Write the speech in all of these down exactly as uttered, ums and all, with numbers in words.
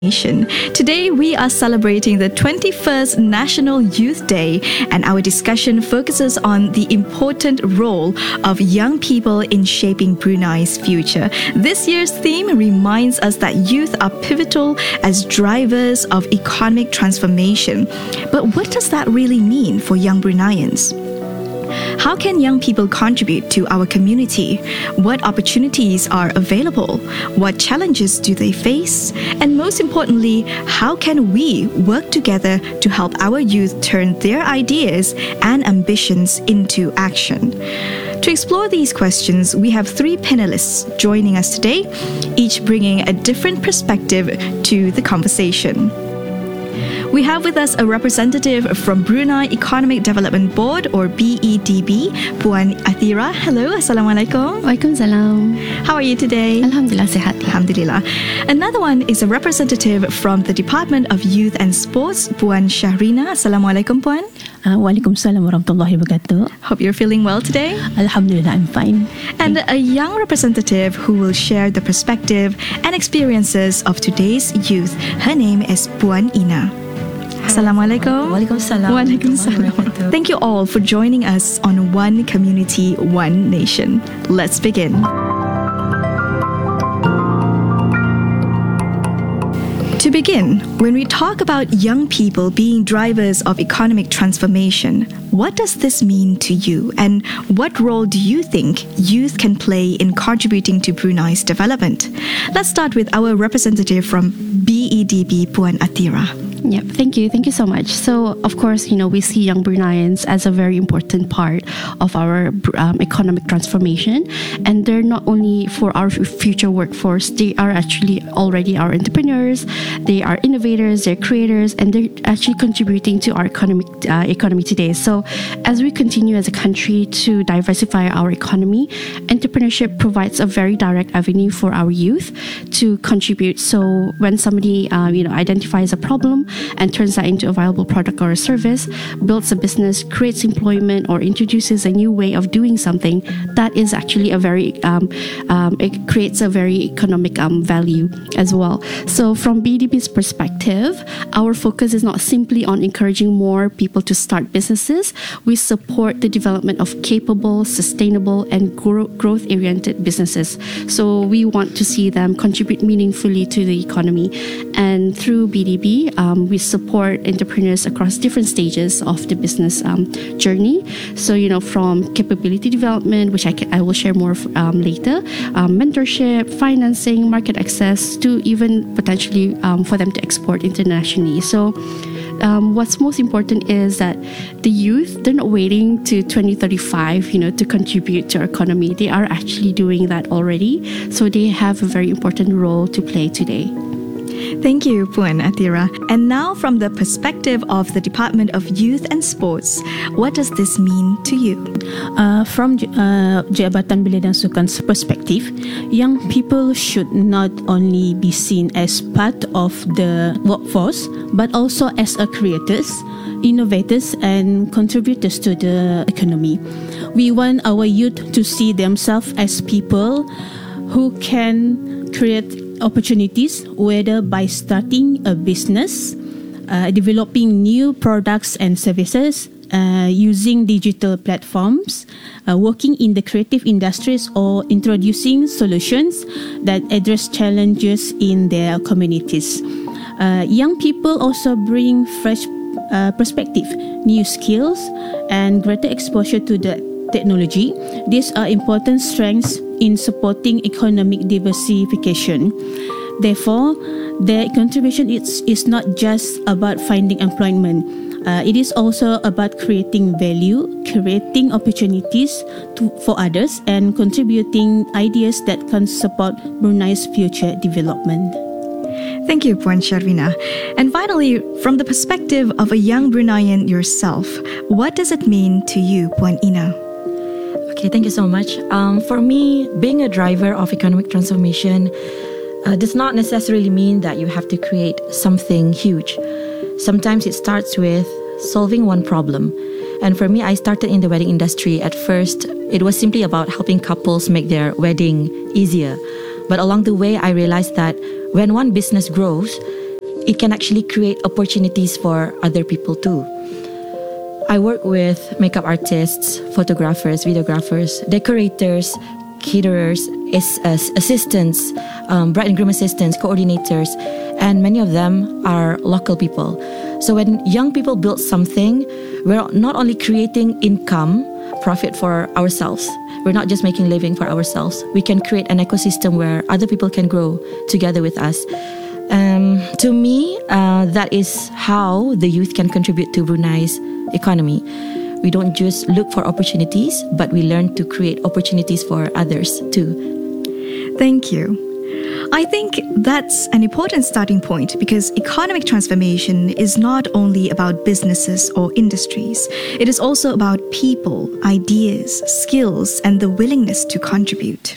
Nation. Today we are celebrating the twenty-first National Youth Day, and our discussion focuses on the important role of young people in shaping Brunei's future. This year's theme reminds us that youth are pivotal as drivers of economic transformation. But what does that really mean for young Bruneians? How can young people contribute to our community? What opportunities are available? What challenges do they face? And most importantly, how can we work together to help our youth turn their ideas and ambitions into action? To explore these questions, we have three panelists joining us today, each bringing a different perspective to the conversation. We have with us a representative from Brunei Economic Development Board, or B E D B, Puan Athira. Hello, Assalamualaikum. Waalaikumsalam. How are you today? Alhamdulillah, sihat. Alhamdulillah. Another one is a representative from the Department of Youth and Sports, Puan Shahrina. Assalamualaikum, Puan. Uh, Waalaikumsalam warahmatullahi wabarakatuh. Hope you're feeling well today. Alhamdulillah, I'm fine. And a young representative who will share the perspective and experiences of today's youth. Her name is Puan Ina. Assalamualaikum. Waalaikumsalam. Waalaikumsalam. Thank you all for joining us on One Community, One Nation. Let's begin. To begin, when we talk about young people being drivers of economic transformation, what does this mean to you, and what role do you think youth can play in contributing to Brunei's development? Let's start with our representative from B E D B, Puan Athira. Yeah, thank you. Thank you so much. So, of course, you know, we see young Bruneians as a very important part of our um, economic transformation. And they're not only for our future workforce, they are actually already our entrepreneurs, they are innovators, they're creators, and they're actually contributing to our economic uh, economy today. So, as we continue as a country to diversify our economy, entrepreneurship provides a very direct avenue for our youth to contribute. So, when somebody, uh, you know, identifies a problem and turns that into a viable product or a service, builds a business, creates employment, or introduces a new way of doing something, that is actually a very, um, um, it creates a very economic um, value as well. So from B D B's perspective, our focus is not simply on encouraging more people to start businesses. We support the development of capable, sustainable, and gro- growth-oriented businesses. So we want to see them contribute meaningfully to the economy. And through B D B, um, we support entrepreneurs across different stages of the business um, journey. So, you know, from capability development, which I, can, I will share more um, later, um, mentorship, financing, market access, to even potentially um, for them to export internationally. So, Um, what's most important is that the youth, they're not waiting to twenty thirty-five, you know, to contribute to our economy. They are actually doing that already. So they have a very important role to play today. Thank you, Puan Athira. And now, from the perspective of the Department of Youth and Sports, what does this mean to you? Uh, from uh, Jabatan Belia dan Sukan's perspective, young people should not only be seen as part of the workforce, but also as a creators, innovators, and contributors to the economy. We want our youth to see themselves as people who can create opportunities, whether by starting a business, uh, developing new products and services, uh, using digital platforms, uh, working in the creative industries, or introducing solutions that address challenges in their communities. Uh, young people also bring fresh uh, perspective, new skills, and greater exposure to the technology. These are important strengths in supporting economic diversification. Therefore, their contribution is, is not just about finding employment. Uh, it is also about creating value, creating opportunities to, for others, and contributing ideas that can support Brunei's future development. Thank you, Puan Shahrina. And finally, from the perspective of a young Bruneian yourself, what does it mean to you, Puan Ina? Okay, thank you so much. Um, for me, being a driver of economic transformation uh, does not necessarily mean that you have to create something huge. Sometimes it starts with solving one problem. And for me, I started in the wedding industry. At first, it was simply about helping couples make their wedding easier. But along the way, I realized that when one business grows, it can actually create opportunities for other people too. I work with makeup artists, photographers, videographers, decorators, caterers, is, uh, assistants, um, bride and groom assistants, coordinators, and many of them are local people. So when young people build something, we're not only creating income, profit for ourselves. We're not just making a living for ourselves. We can create an ecosystem where other people can grow together with us. Um, to me, uh, that is how the youth can contribute to Brunei's economy. We don't just look for opportunities, but we learn to create opportunities for others too. Thank you. I think that's an important starting point because economic transformation is not only about businesses or industries. It is also about people, ideas, skills, and the willingness to contribute.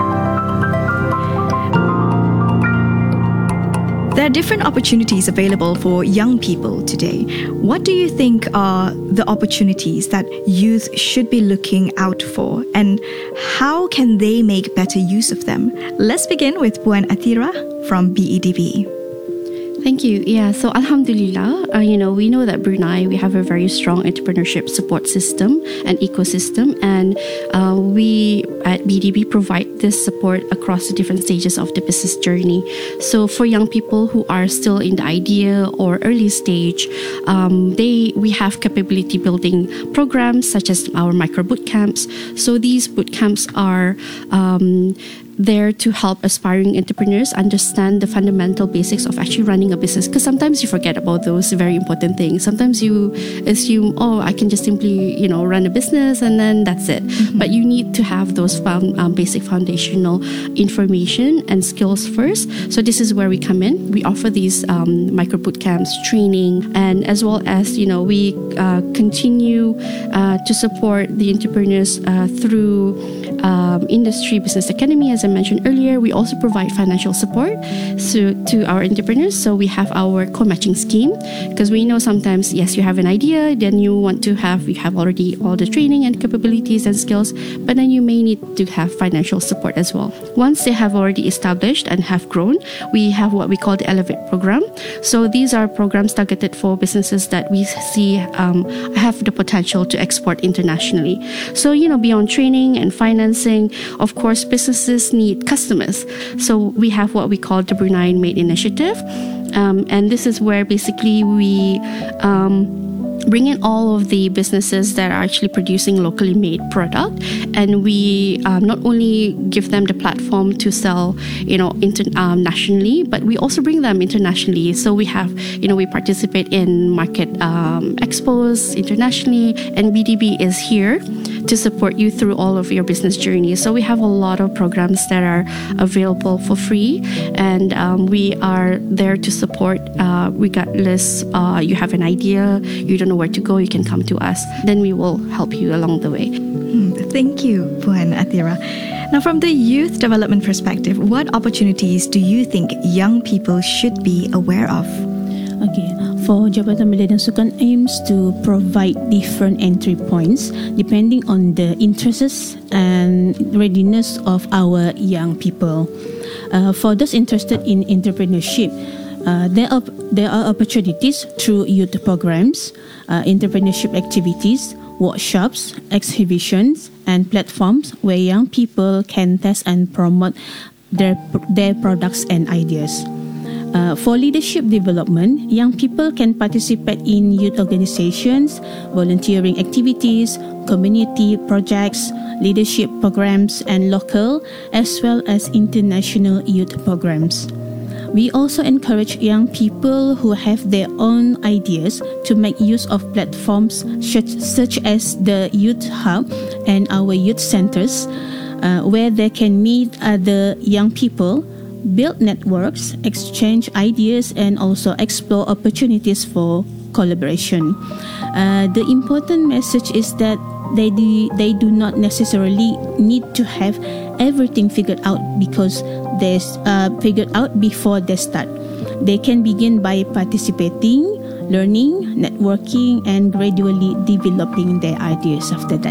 There are different opportunities available for young people today. What do you think are the opportunities that youth should be looking out for, and how can they make better use of them? Let's begin with Puan Athira from B E D B. Thank you. Yeah, so Alhamdulillah, uh, you know, we know that Brunei, we have a very strong entrepreneurship support system and ecosystem, and uh, we at B D B provide this support across the different stages of the business journey. So for young people who are still in the idea or early stage, um, they we have capability building programs such as our micro boot camps. So these boot camps are um, there to help aspiring entrepreneurs understand the fundamental basics of actually running a business, because sometimes you forget about those very important things. Sometimes you assume, oh, I can just simply, you know, run a business and then that's it. Mm-hmm. But you need to have those found, um, basic foundational information and skills first. So this is where we come in. We offer these um, micro boot camps, training, and as well as, you know, we uh, continue uh, to support the entrepreneurs uh, through um, Industry Business Academy, as I mentioned earlier. We also provide financial support so, to our entrepreneurs. So we have our co-matching scheme, because we know sometimes, yes, you have an idea, then you want to have, you have already all the training and capabilities and skills, but then you may need to have financial support as well. Once they have already established and have grown, we have what we call the Elevate program. So these are programs targeted for businesses that we see um, have the potential to export internationally. So, you know, beyond training and financing, of course, businesses need customers. So we have what we call the Brunei Made Initiative. Um, and this is where basically we um, bring in all of the businesses that are actually producing locally made product, and we um, not only give them the platform to sell, you know, inter- um, nationally, but we also bring them internationally. So we have, you know, we participate in market um, expos internationally, and B D B is here to support you through all of your business journey. So we have a lot of programs that are available for free, and um, we are there to support uh, regardless uh, you have an idea, you don't know where to go, you can come to us. Then we will help you along the way. Mm, thank you, Puan Athira. Now, from the youth development perspective, what opportunities do you think young people should be aware of? Okay, for Jabatan Belia dan Sukan aims to provide different entry points depending on the interests and readiness of our young people. Uh, for those interested in entrepreneurship, uh, there are there are opportunities through youth programs, uh, entrepreneurship activities, workshops, exhibitions, and platforms where young people can test and promote their their products and ideas. Uh, for leadership development, young people can participate in youth organizations, volunteering activities, community projects, leadership programs, and local as well as international youth programs. We also encourage young people who have their own ideas to make use of platforms such, such as the Youth Hub and our youth centers, uh, where they can meet other young people, build networks, exchange ideas, and also explore opportunities for collaboration. Uh, the important message is that they do, they do not necessarily need to have everything figured out because they uh, figured out before they start. They can begin by participating, learning, networking, and gradually developing their ideas after that.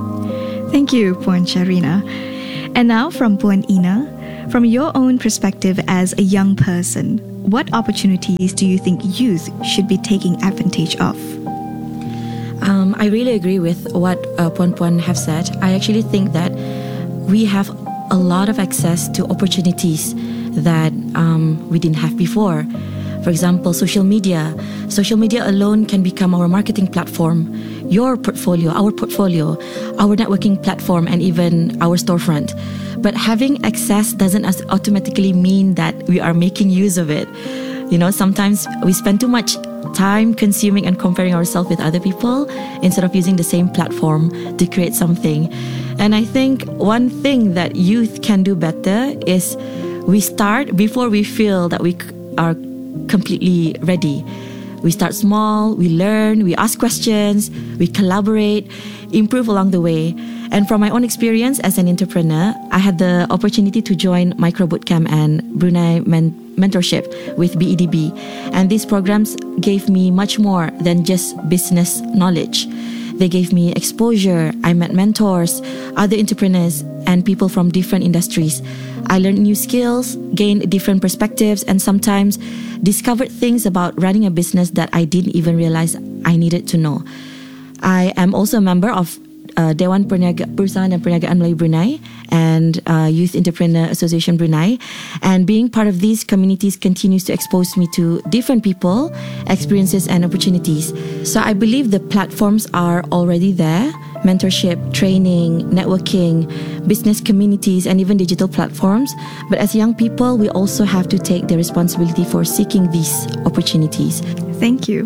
Thank you, Puan Sharina. And now from Puan Ina, from your own perspective as a young person, what opportunities do you think youth should be taking advantage of? Um, I really agree with what uh, Puan Puan have said. I actually think that we have a lot of access to opportunities that um, we didn't have before. For example, social media. Social media alone can become our marketing platform, your portfolio, our portfolio, our networking platform, and even our storefront. But having access doesn't as automatically mean that we are making use of it. You know, sometimes we spend too much time consuming and comparing ourselves with other people instead of using the same platform to create something. And I think one thing that youth can do better is we start before we feel that we are completely ready. We start small, we learn, we ask questions, we collaborate, improve along the way. And from my own experience as an entrepreneur, I had the opportunity to join Micro Bootcamp and Brunei Men- Mentorship with B E D B. And these programs gave me much more than just business knowledge. They gave me exposure. I met mentors, other entrepreneurs, and people from different industries. I learned new skills, gained different perspectives, and sometimes discovered things about running a business that I didn't even realize I needed to know. I am also a member of uh, Dewan Perniaga, Perusahaan dan Perniagaan Melayu Brunei and uh, Youth Entrepreneur Association Brunei. And being part of these communities continues to expose me to different people, experiences, and opportunities. So I believe the platforms are already there. Mentorship, training, networking, business communities, and even digital platforms. But as young people, we also have to take the responsibility for seeking these opportunities. Thank you.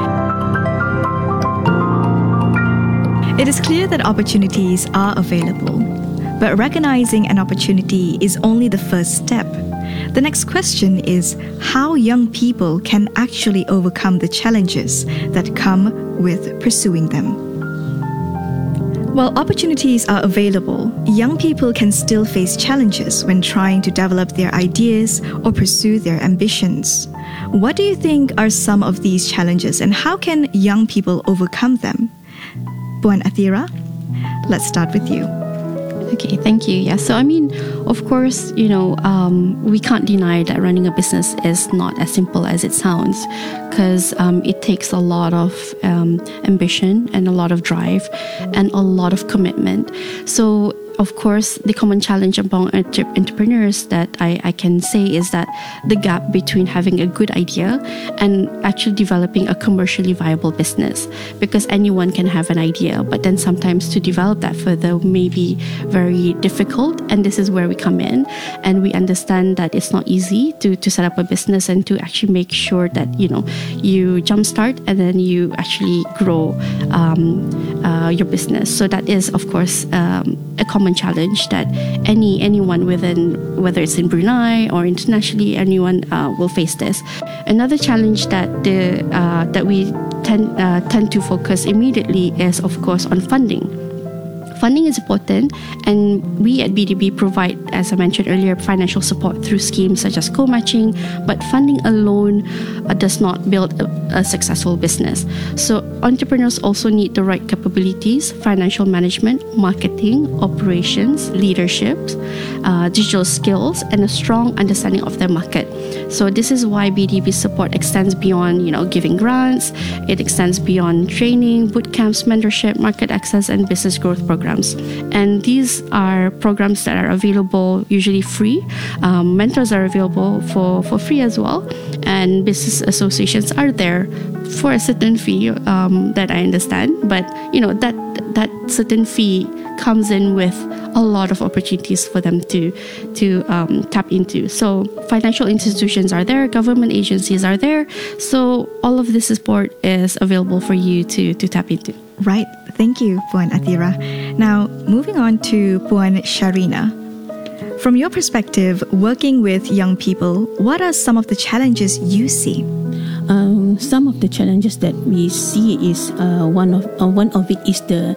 It is clear that opportunities are available, but recognizing an opportunity is only the first step. The next question is how young people can actually overcome the challenges that come with pursuing them. While opportunities are available, young people can still face challenges when trying to develop their ideas or pursue their ambitions. What do you think are some of these challenges, and how can young people overcome them? Puan Athira, let's start with you. Okay, thank you. Yeah, so I mean, of course, you know, um, we can't deny that running a business is not as simple as it sounds, because um, it takes a lot of um, ambition and a lot of drive and a lot of commitment. So, of course, the common challenge among entre- entrepreneurs that I, I can say is that the gap between having a good idea and actually developing a commercially viable business. Because anyone can have an idea, but then sometimes to develop that further may be very difficult. And this is where we come in. And we understand that it's not easy to, to set up a business and to actually make sure that, you know, you jumpstart and then you actually grow um, uh, your business. So that is, of course, um, a common challenge that any anyone within, whether it's in Brunei or internationally, anyone uh, will face this. Another challenge that the uh, that we tend uh, tend to focus immediately is, of course, on funding. Funding is important, and we at B D B provide, as I mentioned earlier, financial support through schemes such as co-matching, but funding alone uh, does not build a, a successful business. So entrepreneurs also need the right capabilities: financial management, marketing, operations, leadership, uh, digital skills, and a strong understanding of their market. So this is why B D B support extends beyond, you know, giving grants. It extends beyond training, boot camps, mentorship, market access, and business growth programs. And these are programs that are available usually free. Um, mentors are available for, for free as well. And business associations are there for a certain fee um, that I understand. But, you know, that that certain fee comes in with a lot of opportunities for them to to um, tap into. So financial institutions are there, government agencies are there. So all of this support is available for you to, to tap into. Right. Thank you, Puan Athira. Now, moving on to Puan Sharina. From your perspective, working with young people, what are some of the challenges you see? Um, some of the challenges that we see is uh, one of uh, one of it is the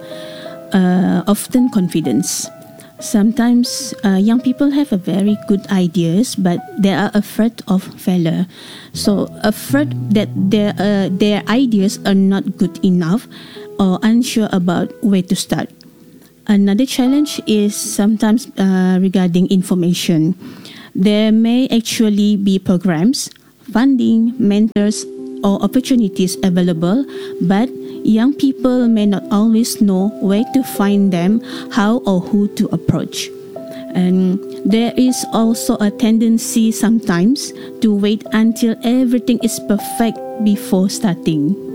uh, often confidence. Sometimes uh, young people have a very good ideas, but they are afraid of failure. So afraid that their uh, their ideas are not good enough, or unsure about where to start. Another challenge is sometimes uh, regarding information. There may actually be programs funding, mentors, or opportunities available, but young people may not always know where to find them, how or who to approach. And there is also a tendency sometimes to wait until everything is perfect before starting.